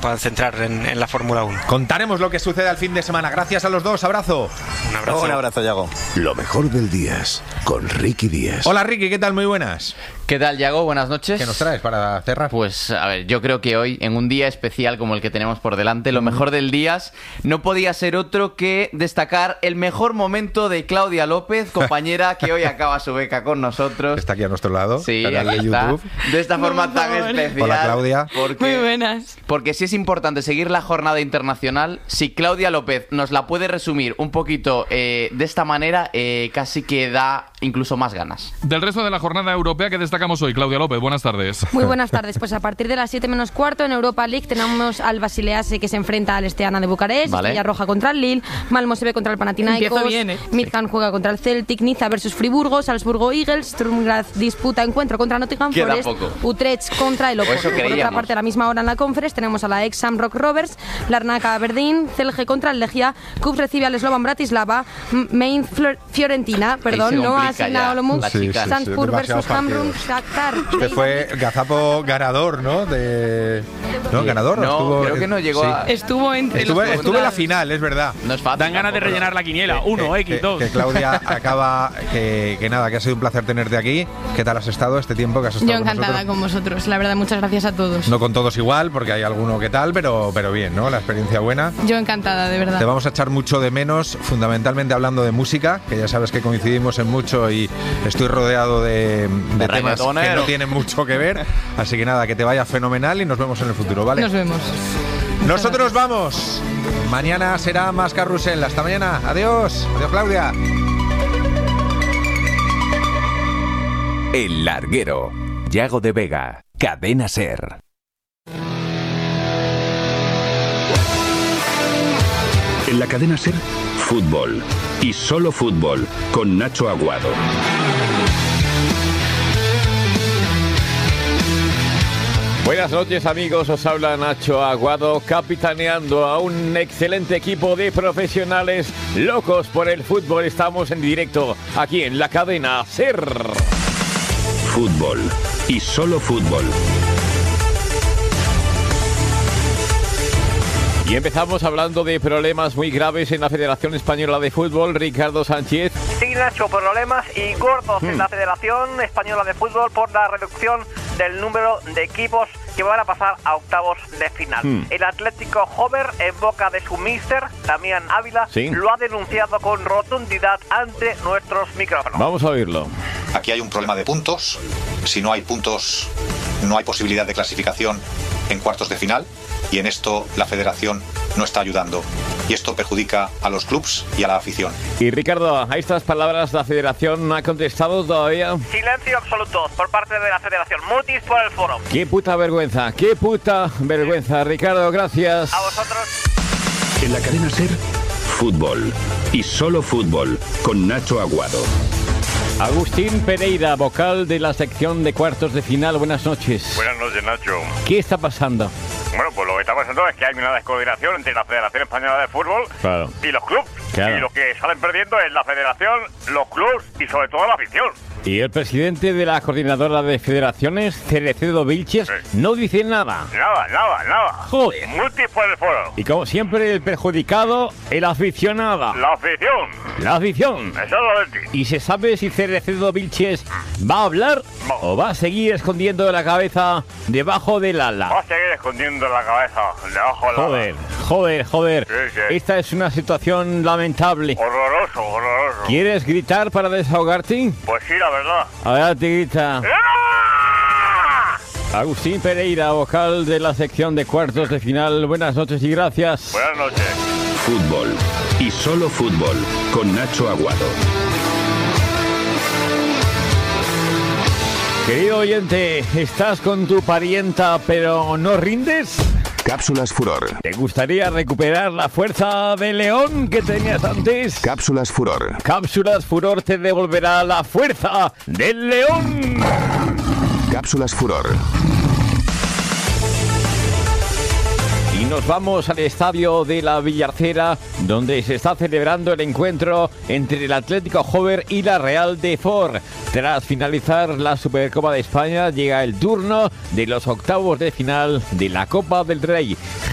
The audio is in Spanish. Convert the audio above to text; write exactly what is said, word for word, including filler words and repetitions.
puedan centrar en, en la Fórmula uno. Contaremos lo que sucede al fin de semana. Gracias a los dos, abrazo. Un abrazo. Un abrazo, Yago. Lo mejor del Días, con Ricky Díaz. Hola Ricky, ¿qué tal? Muy buenas. ¿Qué tal, Yago? Buenas noches. ¿Qué nos traes para cerrar? Pues, a ver, yo creo que hoy, en un día especial como el que tenemos por delante, lo mejor del día no podía ser otro que destacar el mejor momento de Claudia López, compañera que hoy acaba su beca con nosotros. Está aquí a nuestro lado, Sí, canal aquí de está. YouTube. De esta forma Por tan favor. especial. Hola, Claudia. Porque, Muy buenas. Porque sí es importante seguir la jornada internacional. Si Claudia López nos la puede resumir un poquito eh, de esta manera, eh, casi que da incluso más ganas. Del resto de la jornada europea que destacamos hoy, Claudia López, buenas tardes. Muy buenas tardes. Pues a partir de las siete menos cuarto en Europa League tenemos al Basilease que se enfrenta al Steaua de Bucarest, Vale. Estrella Roja contra el Lille, Malmo se ve contra el Panathinaikos, Empieza bien, ¿eh? Midtjylland juega contra el Celtic, Niza versus Friburgo, Salzburgo Eagles, Sturm Graz disputa encuentro contra Nottingham Queda Forest, poco. Utrecht contra el Oporto. Eso Por otra creíamos. parte, a la misma hora en la Conference tenemos a la ex Shamrock Rovers, Larnaca Aberdeen, Celje contra el Legia, Kup recibe al Slovan Bratislava, M- Main Flor- Fiorentina, perdón, se no ha complica asignado ya Olomouc, la Sí, chica. sí, Salzburg demasiados versus Hamrun, partidos. Shakhtar. Este fue Gazapo ganador, ¿no? De... ¿No? ¿Ganador? No, Estuvo... creo que no llegó Sí. a... Estuvo entre Estuve, los estuve en la postulados. final, es verdad. No es fácil. Dan ganas de tampoco, rellenar ¿no? la quiniela. Que- Uno, que- X, dos. Que, que Claudia acaba, que, que nada, que ha sido un placer tenerte aquí. ¿Qué tal has estado este tiempo que has estado Yo con encantada nosotros? con vosotros. La verdad, muchas gracias a todos. No con todos igual, porque hay alguno que tal, pero, pero bien, ¿no? La experiencia buena. Yo encantada, de verdad. Te vamos a echar mucho de menos, fundamentalmente hablando de música, que ya sabes que coincidimos en mucho y estoy rodeado de, de De temas que reggaetonero. no tienen mucho que ver. Así que nada, que te vaya fenomenal y nos vemos en el futuro, ¿vale? Nos vemos. Nosotros vamos. Mañana será más carrusel. Hasta mañana. Adiós. Adiós, Claudia. El Larguero. Yago de Vega. Cadena Ser. En la cadena Ser, fútbol. Y solo fútbol. Con Nacho Aguado. Buenas noches amigos, os habla Nacho Aguado capitaneando a un excelente equipo de profesionales locos por el fútbol. Estamos en directo aquí en la cadena SER. Fútbol. Y solo fútbol. Y empezamos hablando de problemas muy graves en la Federación Española de Fútbol. Ricardo Sánchez. Sí, Nacho, problemas y gordos Hmm. en la Federación Española de Fútbol por la reducción del número de equipos que van a pasar a octavos de final. Hmm. El Atlético Jover, en boca de su míster, Damián Ávila, Sí. lo ha denunciado con rotundidad ante nuestros micrófonos. Vamos a oírlo. Aquí hay un problema de puntos. Si no hay puntos, no hay posibilidad de clasificación en cuartos de final. Y en esto la federación no está ayudando. Y esto perjudica a los clubs y a la afición. Y Ricardo, a estas palabras la Federación no ha contestado todavía. Silencio absoluto por parte de la Federación. Mutis por el foro. Qué puta vergüenza, qué puta vergüenza. Ricardo, gracias. A vosotros. En la cadena Ser, fútbol. Y solo fútbol. Con Nacho Aguado. Agustín Pereira, vocal de la sección de cuartos de final. Buenas noches. Buenas noches, Nacho. ¿Qué está pasando? Bueno, pues lo que está pasando es que hay una descoordinación entre la Federación Española de Fútbol Claro. y los clubes. Claro. Y lo que salen perdiendo es la Federación, los clubes y sobre todo la afición. Y el presidente de la coordinadora de federaciones, Cerecedo Vilches, no dice nada. Nada, nada, nada. Joder. Mutis por el foro. Y como siempre, el perjudicado, el aficionado. La afición. La afición. Eso es lo de ti. ¿Y se sabe si Cerecedo Vilches va a hablar o va a seguir escondiendo la cabeza debajo del ala? Va a seguir escondiendo la cabeza debajo de la... Joder, joder, joder. Sí, sí. Esta es una situación lamentable. Horroroso, horroroso. ¿Quieres gritar para desahogarte? Pues sí, la verdad. Adelante, grita. Agustín Pereira, vocal de la sección de cuartos de final. Buenas noches y gracias. Buenas noches. Fútbol. Y solo fútbol. Con Nacho Aguado. Querido oyente, ¿estás con tu parienta pero no rindes? Cápsulas Furor. ¿Te gustaría recuperar la fuerza de león que tenías antes? Cápsulas Furor. Cápsulas Furor te devolverá la fuerza del león. Cápsulas Furor. Y nos vamos al estadio de la Villarcera, donde se está celebrando el encuentro entre el Atlético Jover y la Real de Fort. Tras finalizar la Supercopa de España, llega el turno de los octavos de final de la Copa del Rey.